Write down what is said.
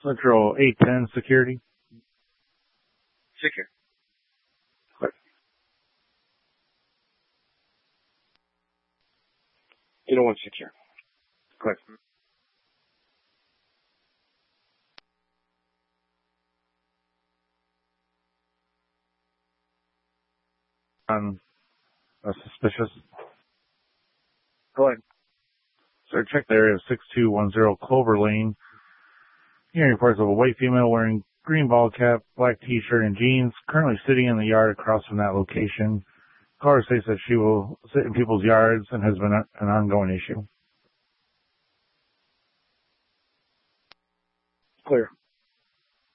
Central 810 security. Secure. Clear. 801 secure. Clear. Suspicious. Go ahead. Sir, check the area of 6210 Clover Lane. Hearing reports of a white female wearing green ball cap, black t-shirt, and jeans, currently sitting in the yard across from that location. Caller states that she will sit in people's yards and has been an ongoing issue. Clear.